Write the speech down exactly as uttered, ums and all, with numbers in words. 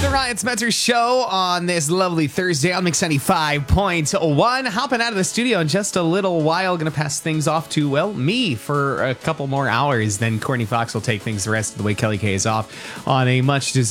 The Ryan Spencer Show on this lovely Thursday on Mix ninety-five point one. Hopping out of the studio in just a little while. Going to pass things off to, well, me for a couple more hours. Then Courtney Fox will take things the rest of the way. Kelly K is off on a much deserved